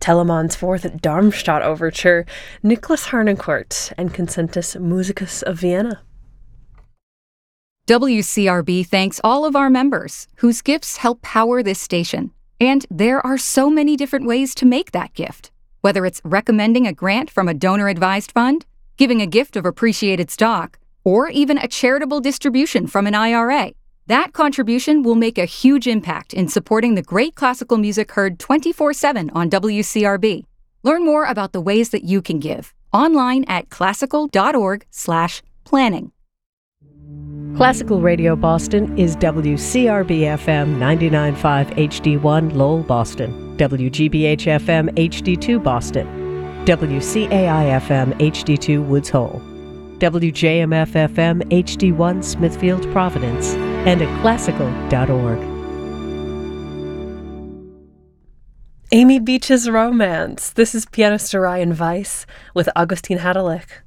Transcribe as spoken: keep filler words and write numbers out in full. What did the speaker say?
Telemann's Fourth Darmstadt Overture, Nicholas Harnoncourt, and Concentus Musicus of Vienna. W C R B thanks all of our members, whose gifts help power this station. And there are so many different ways to make that gift. Whether it's recommending a grant from a donor-advised fund, giving a gift of appreciated stock, or even a charitable distribution from an I R A. That contribution will make a huge impact in supporting the great classical music heard twenty-four seven on W C R B. Learn more about the ways that you can give online at classical.org slash planning. Classical Radio Boston is W C R B F M ninety-nine point five H D one Lowell, Boston, W G B H F M H D two Boston, W C A I F M H D two Woods Hole, W J M F F M H D one Smithfield, Providence, and at classical dot org. Amy Beach's Romance. This is pianist Ryan Weiss with Augustine Hadelich.